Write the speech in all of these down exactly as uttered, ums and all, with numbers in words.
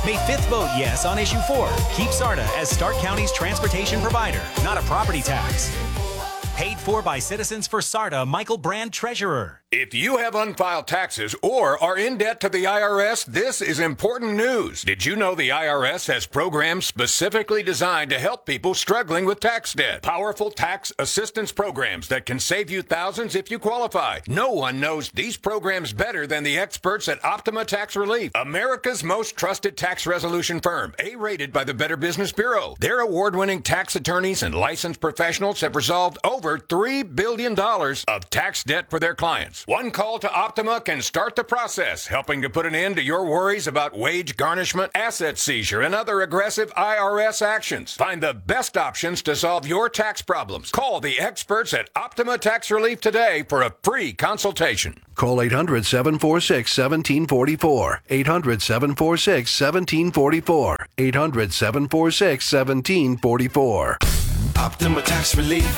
May fifth vote yes on issue four. Keep SARTA as Stark County's transportation provider, not a property tax. Paid for by Citizens for SARTA, Michael Brand, Treasurer. If you have unfiled taxes or are in debt to the I R S, this is important news. Did you know the I R S has programs specifically designed to help people struggling with tax debt? Powerful tax assistance programs that can save you thousands if you qualify. No one knows these programs better than the experts at Optima Tax Relief, America's most trusted tax resolution firm, A-rated by the Better Business Bureau. Their award-winning tax attorneys and licensed professionals have resolved over three billion dollars of tax debt for their clients. One call to Optima can start the process, helping to put an end to your worries about wage garnishment, asset seizure, and other aggressive I R S actions. Find the best options to solve your tax problems. Call the experts at Optima Tax Relief today for a free consultation. Call eight hundred, seven four six, one seven four four. eight hundred, seven four six, one seven four four. eight hundred, seven four six, one seven four four. Optima Tax Relief.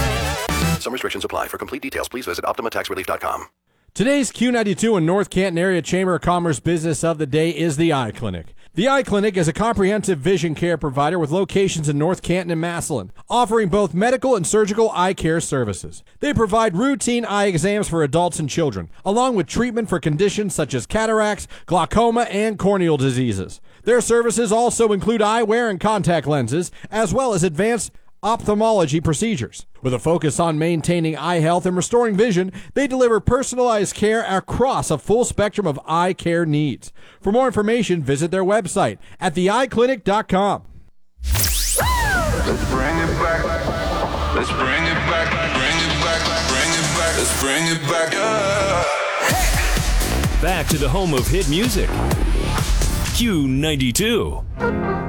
Some restrictions apply. For complete details, please visit optima tax relief dot com. Today's Q ninety-two and North Canton Area Chamber of Commerce business of the day is the Eye Clinic. The Eye Clinic is a comprehensive vision care provider with locations in North Canton and Massillon, offering both medical and surgical eye care services. They provide routine eye exams for adults and children, along with treatment for conditions such as cataracts, glaucoma, and corneal diseases. Their services also include eyewear and contact lenses, as well as advanced ophthalmology procedures. With a focus on maintaining eye health and restoring vision, they deliver personalized care across a full spectrum of eye care needs. For more information, visit their website at the eye clinic dot com. Let's bring it back. Let's bring it back. Bring it back. Bring it back. Let's bring it back. Yeah. Back to the home of hit music. Q ninety-two.